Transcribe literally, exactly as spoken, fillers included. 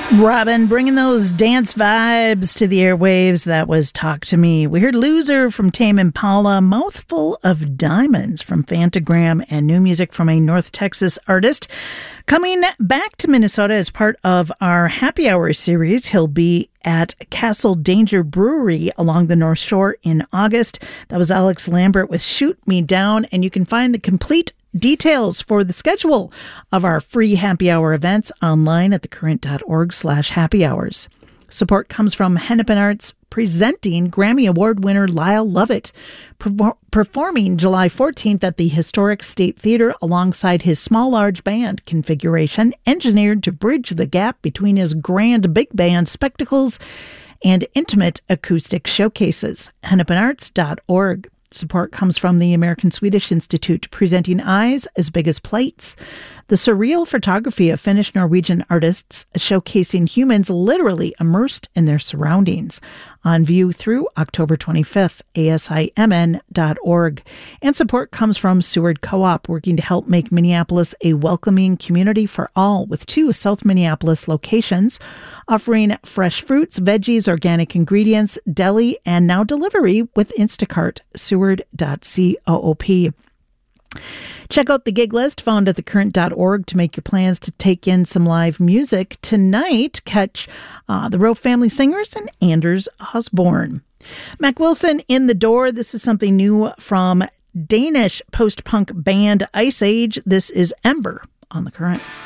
Robin, bringing those dance vibes to the airwaves. That was Talk to Me. We heard Loser from Tame Impala, Mouthful of Diamonds from Fantagram, and new music from a North Texas artist. Coming back to Minnesota as part of our Happy Hour series, he'll be at Castle Danger Brewery along the North Shore in August. That was Alex Lambert with Shoot Me Down, and you can find the complete details for the schedule of our free happy hour events online at thecurrent.org slash happy hours. Support comes from Hennepin Arts, presenting Grammy Award winner Lyle Lovett, per- performing July fourteenth at the Historic State Theater alongside his small large band configuration, engineered to bridge the gap between his grand big band spectacles and intimate acoustic showcases. hennepin arts dot org. Support comes from the American Swedish Institute, presenting Eyes as Big as Plates, the surreal photography of Finnish Norwegian artists showcasing humans literally immersed in their surroundings. On view through October twenty-fifth, A S I M N dot org. And support comes from Seward Co-op, working to help make Minneapolis a welcoming community for all, with two South Minneapolis locations, offering fresh fruits, veggies, organic ingredients, deli, and now delivery with Instacart. Seward dot coop. Check out the gig list found at the current dot org to make your plans to take in some live music. Tonight, catch uh, the Rowe Family Singers and Anders Osborne. Mac Wilson in the door. This is something new from Danish post-punk band Ice Age. This is Ember on The Current.